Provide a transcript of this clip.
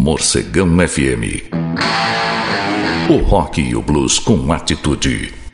Morcegão FM. O rock e o blues com atitude.